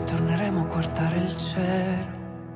torneremo a guardare il cielo.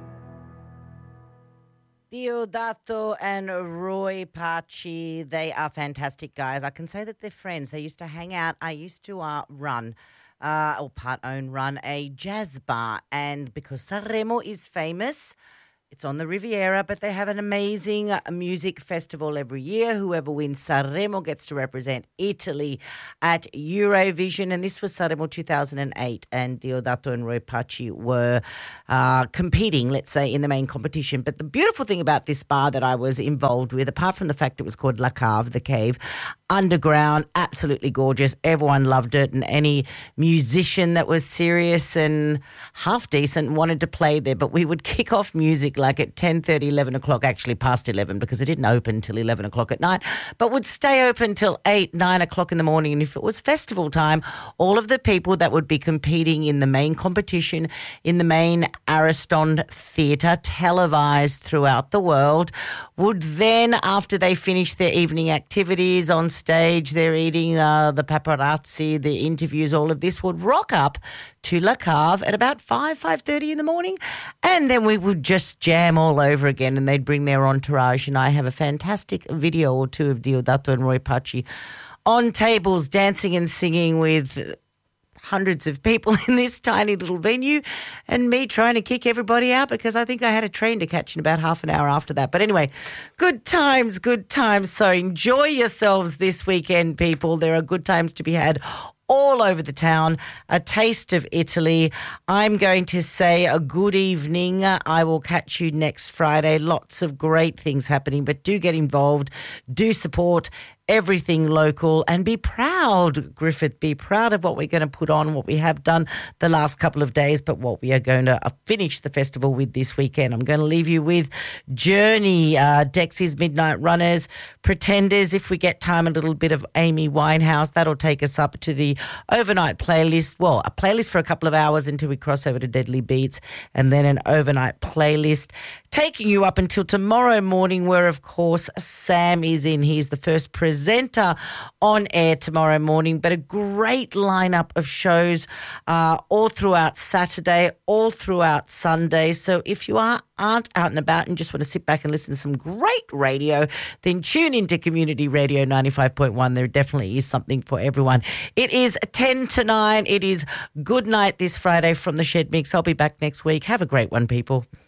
Deodato and Roy Paci, they are fantastic guys. I can say that they're friends. They used to hang out. I used to run, or part-own run, a jazz bar. And because Sanremo is famous, it's on the Riviera, but they have an amazing music festival every year. Whoever wins Sanremo gets to represent Italy at Eurovision. And this was Sanremo 2008, and Deodato and Roy Paci were competing, let's say, in the main competition. But the beautiful thing about this bar that I was involved with, apart from the fact it was called La Cave, the cave, underground, absolutely gorgeous. Everyone loved it, and any musician that was serious and half decent wanted to play there. But we would kick off music like at 10:30, 11 o'clock, actually past 11 because it didn't open till 11 o'clock at night, but would stay open till 8, 9 o'clock in the morning. And if it was festival time, all of the people that would be competing in the main competition in the main Ariston Theatre, televised throughout the world, would then, after they finished their evening activities on stage, they're eating the paparazzi, the interviews, all of this, would rock up to La Cave at about 5:30 in the morning, and then we would just jam all over again, and they'd bring their entourage. And I have a fantastic video or two of Deodato and Roy Paci on tables dancing and singing with hundreds of people in this tiny little venue, and me trying to kick everybody out because I think I had a train to catch in about half an hour after that. But anyway, good times, good times. So enjoy yourselves this weekend, people. There are good times to be had all over the town. A taste of Italy. I'm going to say a good evening. I will catch you next Friday. Lots of great things happening, but do get involved. Do support everything local and be proud, Griffith. Be proud of what we're going to put on, what we have done the last couple of days, but what we are going to finish the festival with this weekend. I'm going to leave you with Journey, Dexy's Midnight Runners, Pretenders. If we get time, a little bit of Amy Winehouse. That'll take us up to the overnight playlist. Well, a playlist for a couple of hours until we cross over to Deadly Beats, and then an overnight playlist taking you up until tomorrow morning, where, of course, Sam is in. He's the first presenter on air tomorrow morning, but a great lineup of shows all throughout Saturday, all throughout Sunday. So if you aren't out and about and just want to sit back and listen to some great radio, then tune into Community Radio 95.1. There definitely is something for everyone. It is 10 to 9. It is good night this Friday from the Shed Mix. I'll be back next week. Have a great one, people.